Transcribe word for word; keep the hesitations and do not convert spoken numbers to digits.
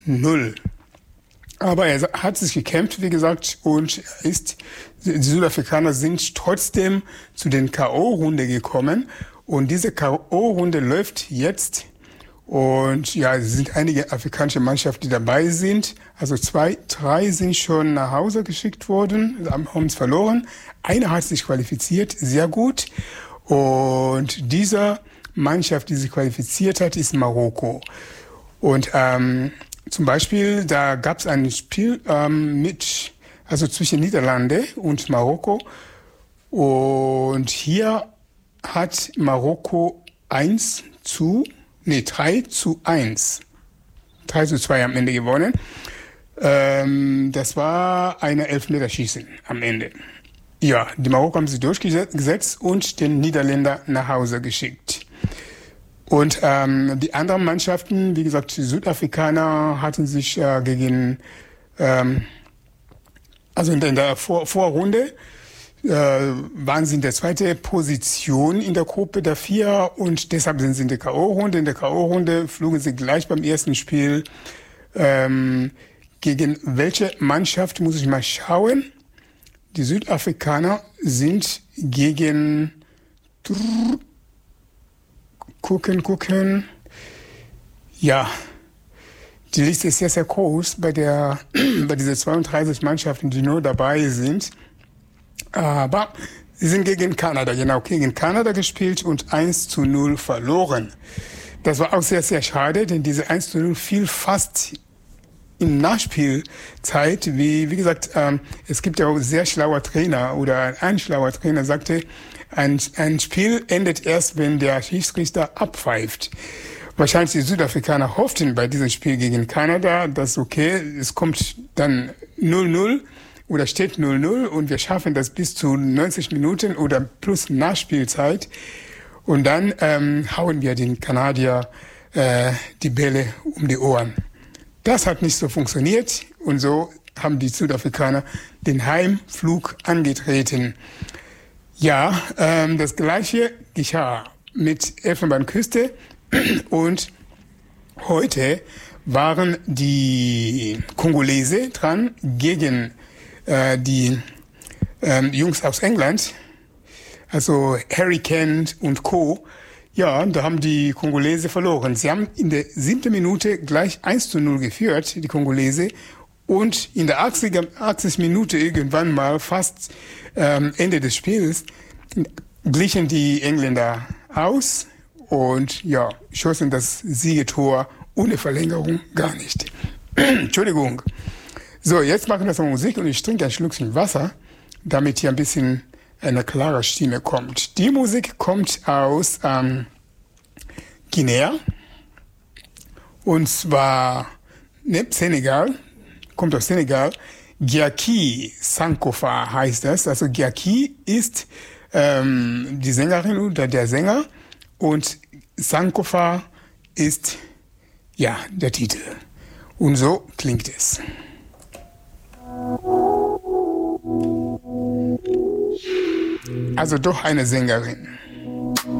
null. Aber er hat sich gekämpft, wie gesagt, und ist, die Südafrikaner sind trotzdem zu den K O-Runde gekommen. Und diese K O-Runde läuft jetzt. Und ja, es sind einige afrikanische Mannschaften, die dabei sind. Also zwei, drei sind schon nach Hause geschickt worden, haben es verloren. Eine hat sich qualifiziert, sehr gut. Und diese Mannschaft, die sich qualifiziert hat, ist Marokko. Und ähm, zum Beispiel, da gab es ein Spiel ähm, mit, also zwischen Niederlande und Marokko. Und hier hat Marokko eins zu, nee, drei zu eins, drei zu zwei am Ende gewonnen. Ähm, das war eine Elfmeterschießen am Ende. Ja, die Marokko haben sich durchgesetzt und den Niederländer nach Hause geschickt. Und ähm, die anderen Mannschaften, wie gesagt, die Südafrikaner hatten sich äh, gegen, ähm, also in der Vor Vorrunde, äh, waren sie in der zweiten Position in der Gruppe der vier und deshalb sind sie in der K O-Runde. In der K O-Runde flogen sie gleich beim ersten Spiel. Ähm, gegen welche Mannschaft muss ich mal schauen? Die Südafrikaner sind gegen... Gucken, gucken. Ja, die Liste ist sehr, sehr groß bei der, bei diesen zweiunddreißig Mannschaften, die nur dabei sind. Aber sie sind gegen Kanada, genau, gegen Kanada gespielt und eins zu null verloren. Das war auch sehr, sehr schade, denn diese eins zu null fiel fast in Nachspielzeit. Wie, wie gesagt, ähm, es gibt ja auch sehr schlauer Trainer oder ein schlauer Trainer sagte, Ein, ein Spiel endet erst, wenn der Schiedsrichter abpfeift. Wahrscheinlich die Südafrikaner hofften bei diesem Spiel gegen Kanada, dass okay, es kommt dann null null oder steht null null und wir schaffen das bis zu neunzig Minuten oder plus Nachspielzeit. Und dann ähm, hauen wir den Kanadier äh, die Bälle um die Ohren. Das hat nicht so funktioniert und so haben die Südafrikaner den Heimflug angetreten. Ja, ähm, das Gleiche geschah mit Elfenbeinküste und heute waren die Kongolese dran gegen äh, die ähm, Jungs aus England, also Hurricane und Co. Ja, da haben die Kongolese verloren. Sie haben in der siebten Minute gleich eins zu null geführt, die Kongolese. Und in der achtzigsten Minute irgendwann mal, fast ähm, Ende des Spiels, glichen die Engländer aus und ja, schossen das Siegetor ohne Verlängerung gar nicht. Entschuldigung. So, jetzt machen wir so Musik und ich trinke ein Schluckchen Wasser, damit hier ein bisschen eine klare Stimme kommt. Die Musik kommt aus ähm, Guinea und zwar ne, Senegal. Kommt aus Senegal. Gyaki Sankofa heißt das. Also Gyaki ist ähm, die Sängerin oder der Sänger und Sankofa ist ja der Titel. Und so klingt es. Also doch eine Sängerin.